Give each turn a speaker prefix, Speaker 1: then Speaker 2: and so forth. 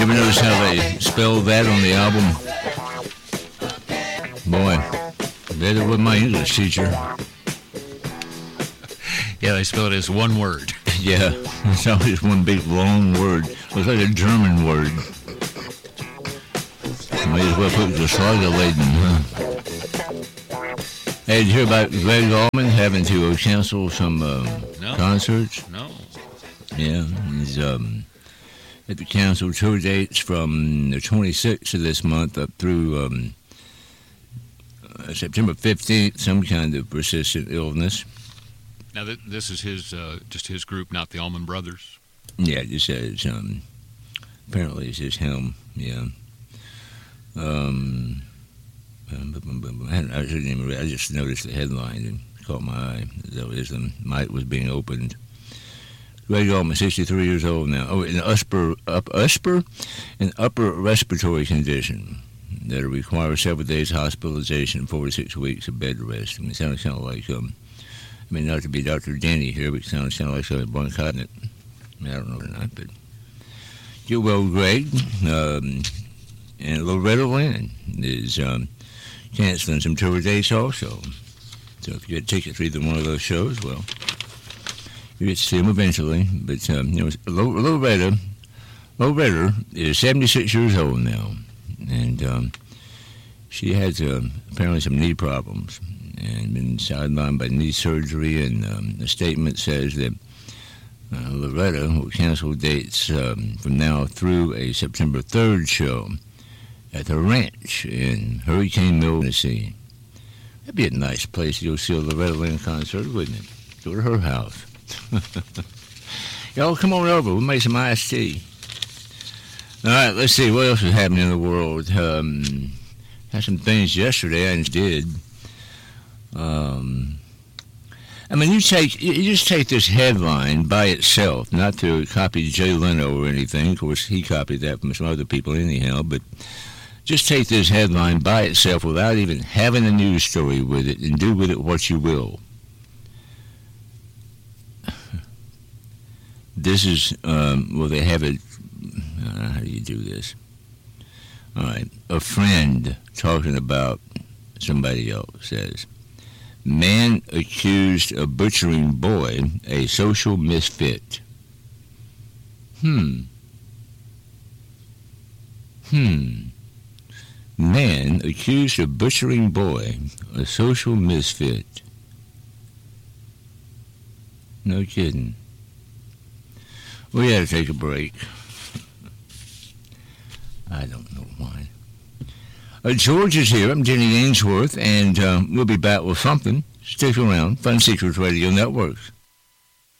Speaker 1: ever notice how they spell that on the album? Boy, better with my English teacher.
Speaker 2: Yeah, they spell it as one word.
Speaker 1: Yeah, it's always one big long word. Looks like a German word. Might as well put the Schlagerladen, huh? Hey, did you hear about Greg Allman having to cancel some concerts?
Speaker 2: No.
Speaker 1: Yeah, he's had to cancel tour dates from the 26th of this month up through September 15th, some kind of persistent illness.
Speaker 2: Now, this is his just his group, not the Allman Brothers?
Speaker 1: Yeah, it just says, apparently it's just him, yeah. I just noticed the headline and caught my eye. That was the mic was being opened. Greg Allman, 63 years old now. Oh, an upper respiratory condition that requires several days hospitalization and 4 to 6 weeks of bed rest. I mean, it sounds kind of like, not to be Dr. Denny here, but it sounds kind of like a bronchitis. I don't know or not, but get well, Greg. And Loretta Lynn is canceling some tour dates also. So if you get tickets for either one of those shows, well, you get to see them eventually. But, Loretta is 76 years old now. And she has apparently some knee problems and been sidelined by knee surgery. And the statement says that Loretta will cancel dates from now through a September 3rd show at the ranch in Hurricane Mill, Tennessee. That'd be a nice place to go see a Loretta Lynn concert, wouldn't it? Go to her house. Y'all come on over. We'll make some iced tea. All right, let's see. What else is happening in the world? Had some things yesterday I did. You just take this headline by itself, not to copy Jay Leno or anything. Of course, he copied that from some other people anyhow, but just take this headline by itself without even having a news story with it and do with it what you will. This is, they have it, how do you do this? All right, a friend talking about somebody else says, man accused of butchering boy, a social misfit. Man accused of butchering boy, a social misfit. No kidding. We got to take a break. I don't know why. George is here. I'm Jenny Ainsworth, and we'll be back with something. Stick around. Fun Secrets Radio Networks.